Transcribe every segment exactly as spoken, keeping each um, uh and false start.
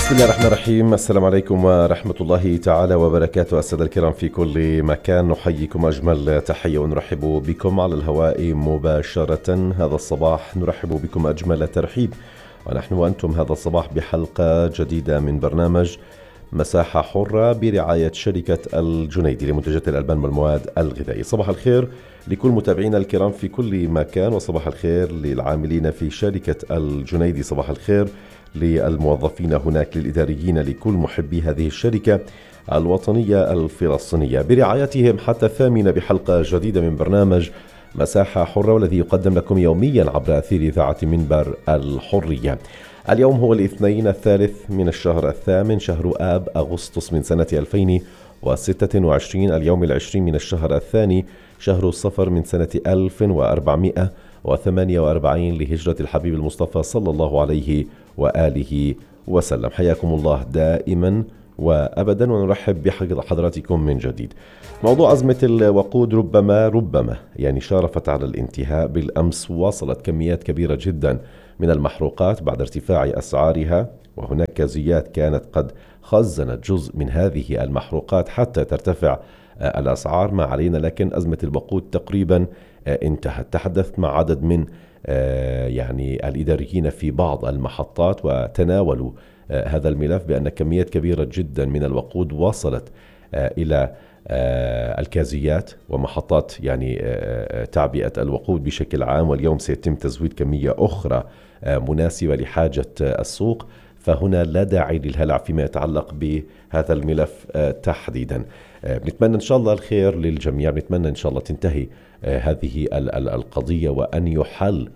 بسم الله الرحمن الرحيم. السلام عليكم ورحمة الله تعالى وبركاته. السادة الكرام في كل مكان، نحييكم أجمل تحية ونرحب بكم على الهواء مباشرة هذا الصباح. نرحب بكم أجمل ترحيب ونحن وأنتم هذا الصباح بحلقة جديدة من برنامج مساحة حرة برعاية شركة الجنيدي لمنتجات الألبان والمواد الغذائية. صباح الخير لكل متابعينا الكرام في كل مكان، وصباح الخير للعاملين في شركة الجنيدي، صباح الخير للموظفين هناك، للإداريين، لكل محبي هذه الشركة الوطنية الفلسطينية برعايتهم حتى الثامنة بحلقة جديدة من برنامج مساحة حرة، والذي يقدم لكم يوميا عبر أثير إذاعة منبر الحرية. اليوم هو الاثنين الثالث من الشهر الثامن، شهر آب أغسطس من سنة ألفين وستة وعشرين، اليوم العشرين من الشهر الثاني شهر الصفر من سنة ألف وأربعمائة وثمانية وأربعين لهجرة الحبيب المصطفى صلى الله عليه وآله وسلم. حياكم الله دائما وأبدا، ونرحب بحضراتكم من جديد. موضوع أزمة الوقود ربما ربما يعني شارفت على الانتهاء بالأمس. وصلت كميات كبيرة جدا من المحروقات بعد ارتفاع أسعارها، وهناك كازيات كانت قد خزنت جزء من هذه المحروقات حتى ترتفع الأسعار ما علينا، لكن أزمة الوقود تقريبا انتهت. تحدثت مع عدد من يعني الإداريين في بعض المحطات وتناولوا هذا الملف، بأن كميات كبيرة جدا من الوقود وصلت إلى الكازيات ومحطات يعني تعبئة الوقود بشكل عام، واليوم سيتم تزويد كمية أخرى مناسبة لحاجة السوق. فهنا لا داعي للهلع فيما يتعلق بهذا الملف تحديدا. بنتمنى إن شاء الله الخير للجميع، بنتمنى إن شاء الله تنتهي هذه القضية وأن يحل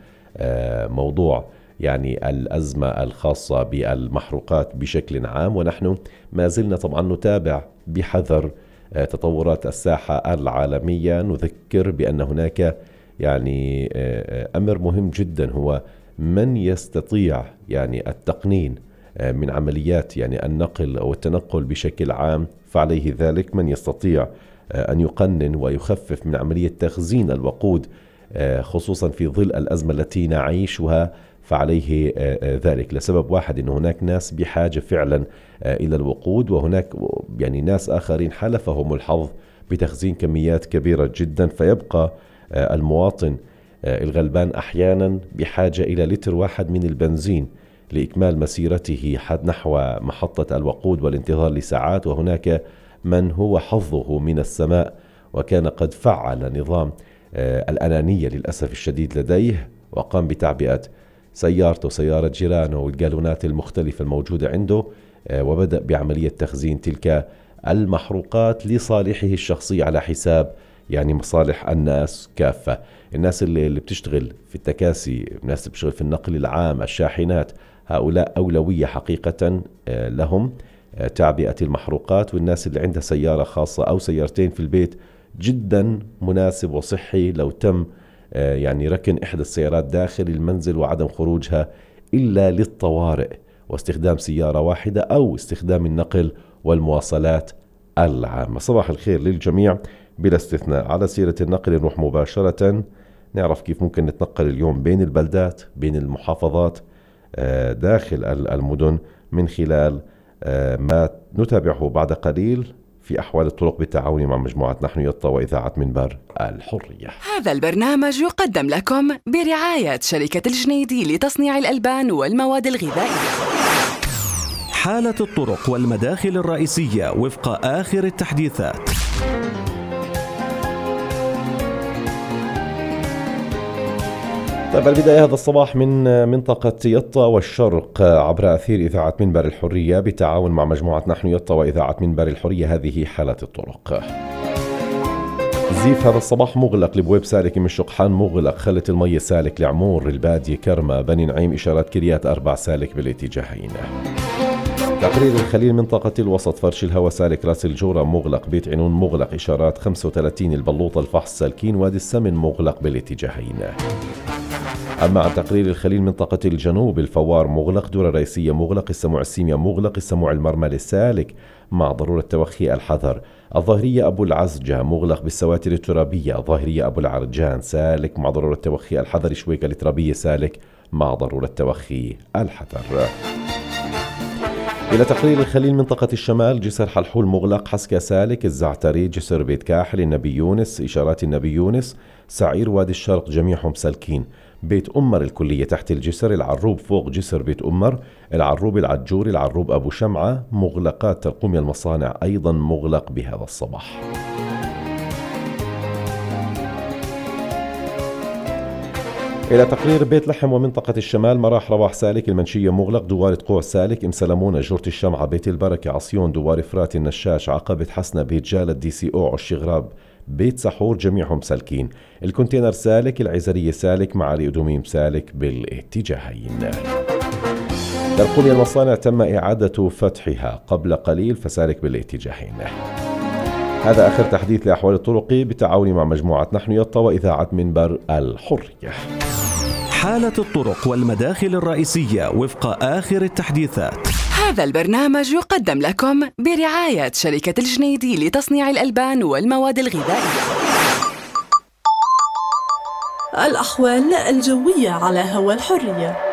موضوع يعني الأزمة الخاصة بالمحروقات بشكل عام. ونحن ما زلنا طبعا نتابع بحذر تطورات الساحة العالمية. نذكر بأن هناك يعني أمر مهم جدا، هو من يستطيع يعني التقنين من عمليات يعني النقل أو التنقل بشكل عام، فعليه ذلك من يستطيع أن يقنن ويخفف من عملية تخزين الوقود خصوصا في ظل الأزمة التي نعيشها، فعليه ذلك لسبب واحد، أن هناك ناس بحاجة فعلا إلى الوقود، وهناك يعني ناس آخرين حلفهم الحظ بتخزين كميات كبيرة جدا، فيبقى المواطن الغلبان أحيانا بحاجة إلى لتر واحد من البنزين لإكمال مسيرته حد نحو محطة الوقود والانتظار لساعات. وهناك من هو حظه من السماء وكان قد فعل نظام الأنانية للأسف الشديد لديه، وقام بتعبئة سيارته سيارة جيرانه والجالونات المختلفة الموجودة عنده، وبدأ بعملية تخزين تلك المحروقات لصالحه الشخصي على حساب يعني مصالح الناس كافة. الناس اللي, اللي بتشتغل في التكاسي، الناس اللي بتشتغل في النقل العام، الشاحنات، هؤلاء أولوية حقيقة لهم تعبئة المحروقات. والناس اللي عندها سيارة خاصة أو سيارتين في البيت، جدا مناسب وصحي لو تم يعني ركن إحدى السيارات داخل المنزل وعدم خروجها إلا للطوارئ، واستخدام سيارة واحدة أو استخدام النقل والمواصلات العامة. صباح الخير للجميع بلا استثناء. على سيرة النقل نروح مباشرة نعرف كيف ممكن نتنقل اليوم بين البلدات، بين المحافظات، داخل المدن، من خلال ما نتابعه بعد قليل في أحوال الطرق بالتعاون مع مجموعة نحن يطا وإذاعة منبر الحرية. هذا البرنامج يقدم لكم برعاية شركة الجنيدي لتصنيع الألبان والمواد الغذائية. حالة الطرق والمداخل الرئيسية وفق آخر التحديثات. طيب البداية هذا الصباح من منطقة يطا والشرق عبر أثير إذاعة منبر الحرية بالتعاون مع مجموعة نحن يطا وإذاعة منبر الحرية. هذه حالة الطرق. زيف هذا الصباح مغلق لبويب سالك من شقحان، مغلق خلة المية سالك لعمور البادية كرمة بني نعيم، إشارات كريات أربع سالك بالاتجاهين. تقرير الخليل منطقة الوسط فرش الهوى سالك راس الجورة مغلق، بيت عنون مغلق، إشارات خمسة وثلاثين البلوطة الفحص سالكين، وادي السمن مغلق بالاتجاهين. أما عن تقرير الخليل منطقة الجنوب الفوار مغلق، دورة الرئيسية مغلق، السموع السيميا مغلق، السموع المرمى سالك مع ضرورة توخي الحذر. الظاهرية أبو العزجة مغلق بالسواتر الترابية، الظاهرية أبو العرجان سالك مع ضرورة توخي الحذر، شويكة الترابية سالك مع ضرورة توخي الحذر. إلى تقرير الخليل منطقة الشمال، جسر حلحول مغلق، حسكة سالك، الزعتري، جسر بيت كاحل، النبي يونس، إشارات النبي يونس، سعير وادي الشرق جميعهم سالكين. بيت أمر الكلية تحت الجسر، العروب فوق جسر بيت أمر، العروب العجوري، العروب أبو شمعة مغلقات. ترقمي المصانع أيضا مغلق بهذا الصباح. إلى تقرير بيت لحم ومنطقة الشمال، مراح رواح سالك، المنشية مغلق، دوار قوع سالك، ام سلمونة، جورة الشمعة، بيت البركة، عصيون، دوار فرات، النشاش، عقبة حسنة، بيت جالة، دي سي او، عش غراب، بيت سحور جميعهم سالكين. الكونتينر سالك، العزرية سالك، معالي أدوميم سالك بالاتجاهين. ترقمي المصانع تم إعادة فتحها قبل قليل فسالك بالاتجاهين. هذا آخر تحديث لأحوال الطرق بالتعاون مع مجموعة نحن يطا وإذاعة منبر الحرية. حالة الطرق والمداخل الرئيسية وفق آخر التحديثات. هذا البرنامج يقدم لكم برعاية شركة الجنيدي لتصنيع الألبان والمواد الغذائية. الأحوال الجوية على هوا الحرية.